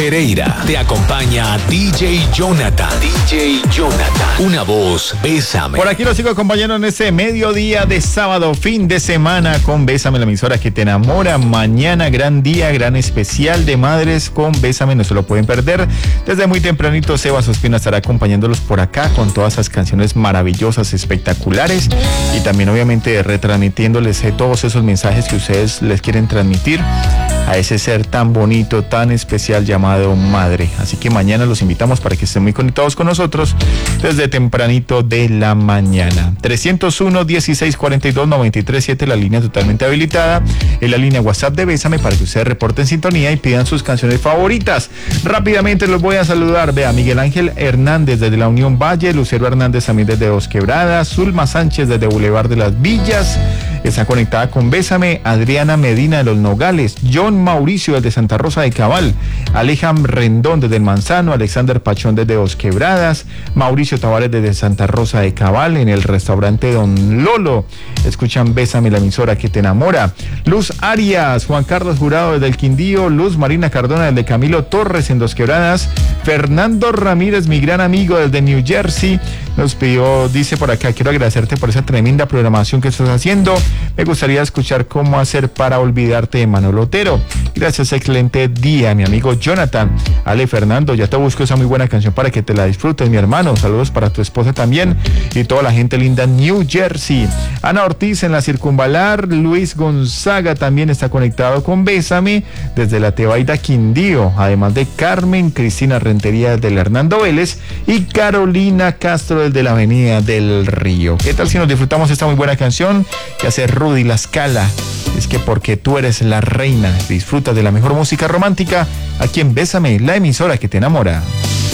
Pereira te acompaña DJ Jonathan. DJ Jonathan, una voz, Bésame. Por aquí lo sigo acompañando en este mediodía de sábado, fin de semana con Bésame, la emisora que te enamora. Mañana gran día, gran especial de madres con Bésame, no se lo pueden perder. Desde muy tempranito Sebas Ospina estará acompañándolos por acá con todas esas canciones maravillosas, espectaculares, y también obviamente retransmitiéndoles todos esos mensajes que ustedes les quieren transmitir a ese ser tan bonito, tan especial llamado madre. Así que mañana los invitamos para que estén muy conectados con nosotros desde tempranito de la mañana. 301-1642-937, la línea totalmente habilitada, en la línea WhatsApp de Bésame para que ustedes reporten sintonía y pidan sus canciones favoritas. Rápidamente los voy a saludar. Vea, Miguel Ángel Hernández desde la Unión Valle, Lucero Hernández también desde Dos Quebradas, Zulma Sánchez desde Boulevard de las Villas, está conectada con Bésame, Adriana Medina de Los Nogales, John Mauricio desde Santa Rosa de Cabal, Alejandro Rendón desde El Manzano, Alexander Pachón desde Dos Quebradas, Mauricio Tavares desde Santa Rosa de Cabal, en el restaurante Don Lolo, escuchan Bésame, la emisora que te enamora. Luz Arias, Juan Carlos Jurado desde El Quindío, Luz Marina Cardona desde Camilo Torres en Dos Quebradas, Fernando Ramírez, mi gran amigo desde New Jersey, nos pidió, dice por acá, quiero agradecerte por esa tremenda programación que estás haciendo, me gustaría escuchar Cómo hacer para olvidarte de Manolo Otero. Gracias, excelente día, mi amigo Jonathan. Ale Fernando, ya te busco esa muy buena canción para que te la disfrutes, mi hermano. Saludos para tu esposa también y toda la gente linda en New Jersey. Ana Ortiz en la Circunvalar, Luis Gonzaga también está conectado con Bésame desde la Tebaida Quindío, además de Carmen Cristina Rentería del Hernando Vélez y Carolina Castro desde la Avenida del Río. ¿Qué tal si nos disfrutamos esta muy buena canción que hace Rudy La Scala? Es que porque tú eres la reina, disfruta de la mejor música romántica aquí en Bésame, la emisora que te enamora.